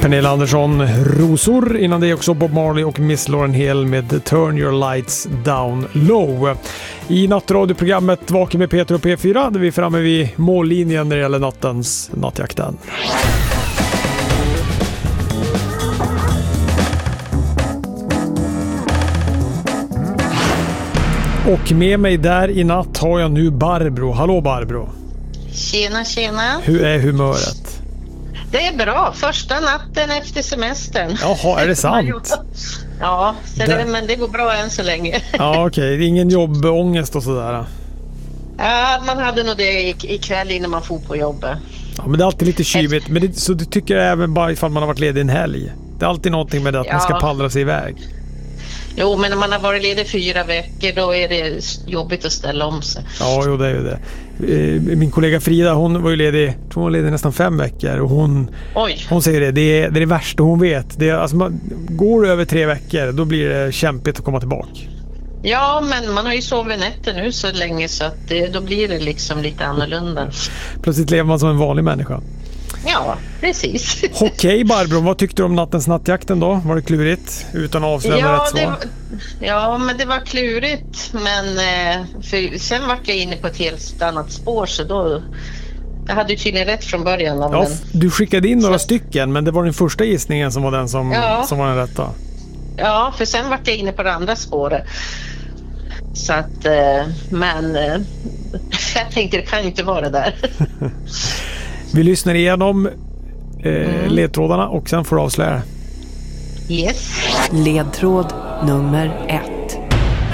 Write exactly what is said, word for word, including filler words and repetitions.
Pernilla Andersson, Rosor. Innan det också Bob Marley och Miss Lauryn Hill med Turn Your Lights Down Low. I nattradioprogrammet Vaken med Peter och P fyra där vi är framme vid mållinjen när det gäller nattens nattjakten. Och med mig där i natt har jag nu Barbro. Hallå Barbro. Tjena, tjena. Hur är humöret? Det är bra. Första natten efter semestern. Jaha, är det sant? Ja, så det... Det, men det går bra än så länge. Ja, okej. Okay. Ingen jobbångest och sådär? Ja, man hade nog det ikväll innan man får på jobbet. Ja, men det är alltid lite kyligt. Men det, så du tycker även bara ifall man har varit ledig en helg? Det är alltid någonting med det att ja. man ska pallra sig iväg. Jo, men när man har varit ledig fyra veckor då är det jobbigt att ställa om sig. Ja, jo, det är ju det. Min kollega Frida, hon var ju ledig, tror hon var ledig nästan fem veckor och hon, hon säger det, det är, det är det värsta hon vet. Det är, alltså man går över tre veckor, då blir det kämpigt att komma tillbaka. Ja, men man har ju sovit nätter nu så länge så att det, då blir det liksom lite annorlunda. Plötsligt lever man som en vanlig människa. Ja, precis. Okej Barbro, vad tyckte du om nattens nattjakten då? Var det klurigt? Utan avslöja ja, rätt svar? Var, ja, men det var klurigt. Men för, sen var jag inne på ett helt annat spår så då... Jag hade ju tydligen rätt från början. Ja, men, du skickade in några så, stycken men det var den första gissningen som var den som, ja, som var den rätta. Ja, för sen var jag inne på det andra spåret. Så att... Men... Jag tänkte det kan ju inte vara det där. Vi lyssnar igenom eh, mm. ledtrådarna och sen får du avslöja. Yes. Ledtråd nummer ett.